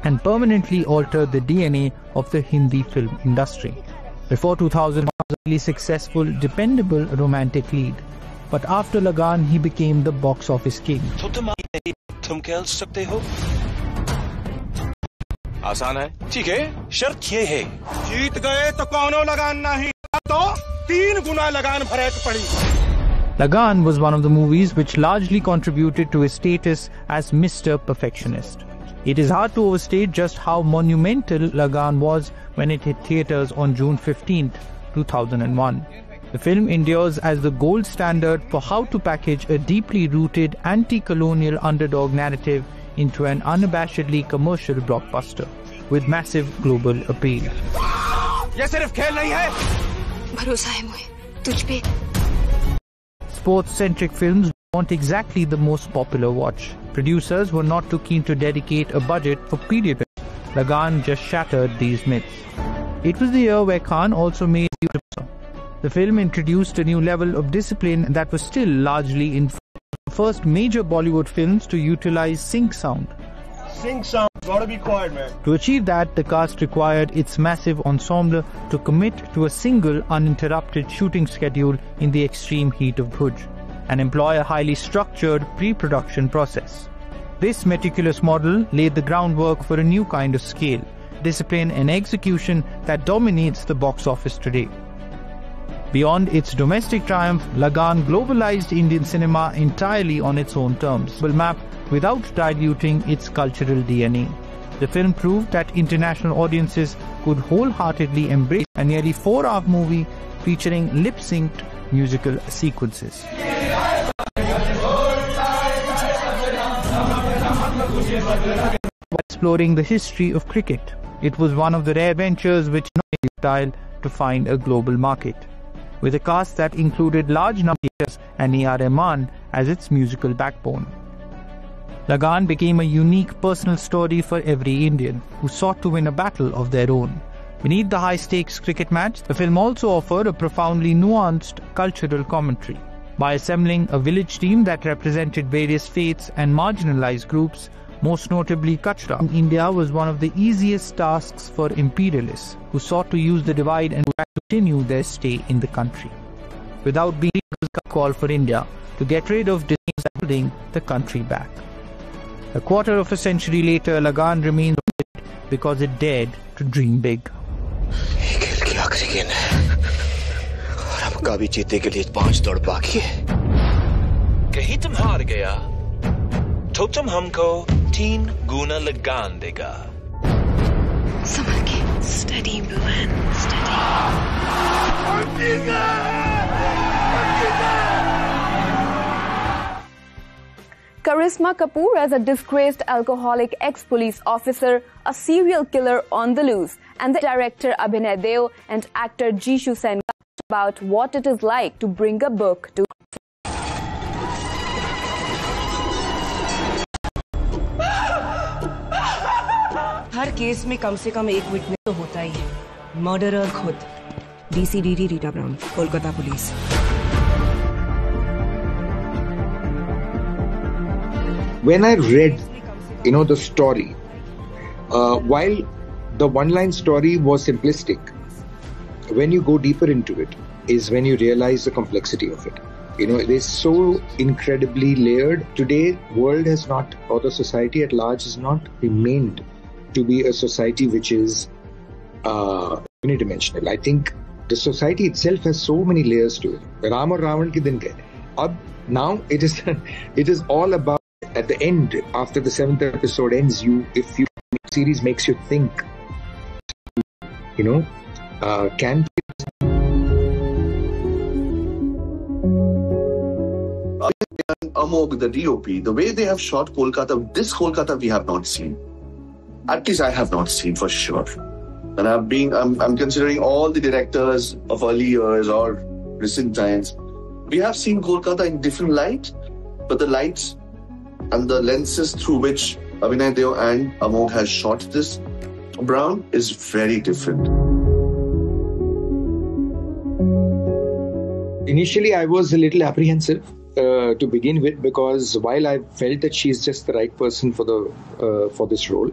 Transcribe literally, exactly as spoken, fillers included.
and permanently altered the D N A of the Hindi film industry. Before two thousand, he was a highly successful, dependable romantic lead. But after Lagaan, he became the box office king. तो तुम तुम खेल सकते हो? आसान है, ठीक है? शर्त ये है, जीत गए तो कौनो लगान नहीं, तो तीन गुना लगान भरे पड़ी. Lagaan was one of the movies which largely contributed to his status as Mister Perfectionist. It is hard to overstate just how monumental Lagaan was when it hit theatres on June fifteenth, two thousand one. The film endures as the gold standard for how to package a deeply rooted anti-colonial underdog narrative into an unabashedly commercial blockbuster with massive global appeal. ये सिर्फ खेल नहीं है. भरोसा है मुझे, तुझ पे. Sports-centric films weren't exactly the most popular watch. Producers were not too keen to dedicate a budget for period films. Lagaan just shattered these myths. It was the year where Khan also made the film introduced a new level of discipline that was still largely in the first major Bollywood films to utilize sync sound. Sync sound, gotta be quiet, man. To achieve that, the cast required its massive ensemble to commit to a single uninterrupted shooting schedule in the extreme heat of Bhuj and employ a highly structured pre-production process. This meticulous model laid the groundwork for a new kind of scale, discipline and execution that dominates the box office today. Beyond its domestic triumph, Lagaan globalized Indian cinema entirely on its own terms, will map without diluting its cultural D N A. The film proved that international audiences could wholeheartedly embrace a nearly four-hour movie featuring lip-synced musical sequences. Exploring the history of cricket, it was one of the rare ventures which not style to find a global market, with a cast that included large numbers of actors and A R Rahman as its musical backbone. Lagaan became a unique personal story for every Indian who sought to win a battle of their own. Beneath the high-stakes cricket match, the film also offered a profoundly nuanced cultural commentary. By assembling a village team that represented various faiths and marginalized groups, most notably Kachra, India was one of the easiest tasks for imperialists who sought to use the divide and continue their stay in the country, without being a call for India to get rid of building the country back. A quarter of a century later, Lagaan remains because it dared to dream big. ये खेल की आखिरी गेंद है और हमका भी जीतने के लिए पांच दौड़ बाकी है. कहीं तुम हार गया तो तुम हमको तीन गुना लगान देगा. संभल के. Steady, Bhuvan. Steady. Karisma Kapoor as a disgraced alcoholic ex-police officer, a serial killer on the loose, and the director Abhinay Deo and actor Jishu Sen about what it is like to bring a book to her case में कम से कम एक witness तो होता ही है. Murderer खुद. डीसीडीडी Rita brown, Kolkata police. When I read, you know, the story, uh, while the one-line story was simplistic, when you go deeper into it, is when you realize the complexity of it. You know, it is so incredibly layered. Today, world has not, or the society at large has not remained to be a society which is uh, unidimensional. I think the society itself has so many layers to it. Ram aur Ravan ke din gaye. Ab, now it is, it is all about, at the end, after the seventh episode ends, you, if you, series makes you think, you know, uh, can Amog, the D O P, the way they have shot Kolkata, this Kolkata we have not seen. At least I have not seen for sure. And I'm being, I'm, I'm considering all the directors of early years or recent times. We have seen Kolkata in different light, but the lights and the lenses through which Abhinay Deo and Amog has shot this Brown is very different. Initially, I was a little apprehensive uh, to begin with, because while I felt that she's just the right person for the uh, for this role,